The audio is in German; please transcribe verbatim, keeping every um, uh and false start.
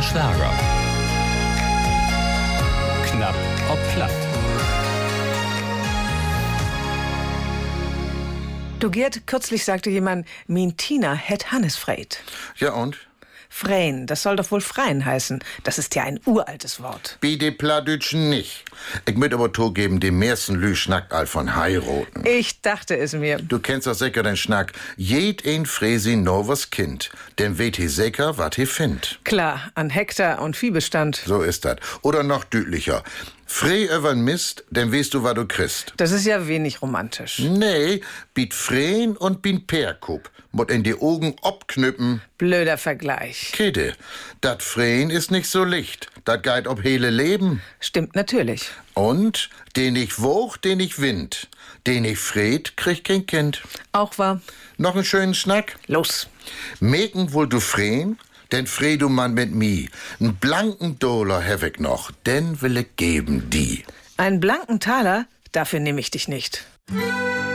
Schlager. Knapp ob platt. Du Gerd, kürzlich sagte jemand, min Tina het Hannes freit. Ja und? Freien, das soll doch wohl freien heißen. Das ist ja ein uraltes Wort. Bi de Pladütschen nicht. Ich möcht aber zugeben, die meisten Lü schnackt all von heiraten. Ich dachte es mir. Du kennst doch sicher den Schnack. Jed ein Fräsi no was Kind. Denn weht he sicher, wat he find. Klar, an Hektar und Viehbestand. So ist dat. Oder noch düdlicher. Frei übern Mist, denn weißt du, wat du kriegst. Das ist ja wenig romantisch. Nee, biet Freen und bin Perkup. Mut in die Augen obknüppen. Blöder Vergleich. Kede, dat Freen ist nicht so licht. Dat geit ob hele Leben. Stimmt natürlich. Und den ich woch, den ich wind. Den ich fred, krieg kein Kind. Auch wahr. Noch einen schönen Schnack? Los. Meken wohl du Freen? Denn fred du man mit mi. N blanken Dollar hab ich noch. Den will ich geben die. Einen blanken Taler? Dafür nehme ich dich nicht.